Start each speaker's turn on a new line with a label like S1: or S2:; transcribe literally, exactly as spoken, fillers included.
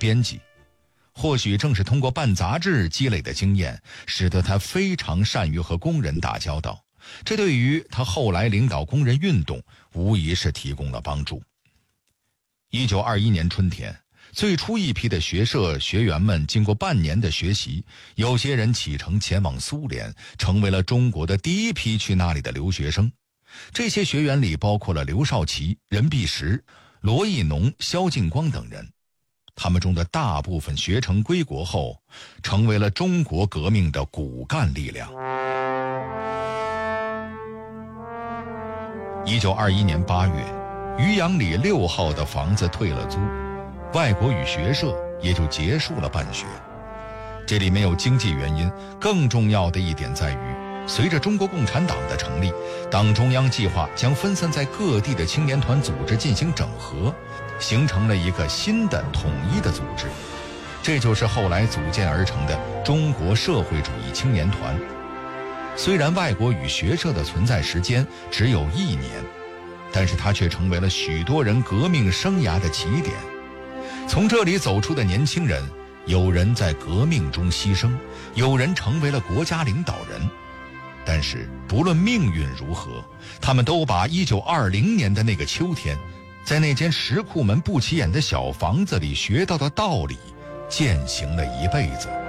S1: 编辑。或许正是通过办杂志积累的经验，使得他非常善于和工人打交道，这对于他后来领导工人运动无疑是提供了帮助。一九二一年春天，最初一批的学社学员们经过半年的学习，有些人启程前往苏联，成为了中国的第一批去那里的留学生。这些学员里包括了刘少奇、任弼时、罗亦农、萧劲光等人。他们中的大部分学成归国后，成为了中国革命的骨干力量。一九二一年八月，渔阳里六号的房子退了租，外国语学社也就结束了办学。这里没有经济原因，更重要的一点在于，随着中国共产党的成立，党中央计划将分散在各地的青年团组织进行整合，形成了一个新的统一的组织，这就是后来组建而成的中国社会主义青年团。虽然外国语学社的存在时间只有一年，但是它却成为了许多人革命生涯的起点。从这里走出的年轻人，有人在革命中牺牲，有人成为了国家领导人。但是不论命运如何，他们都把一九二零年的那个秋天，在那间石库门不起眼的小房子里学到的道理践行了一辈子。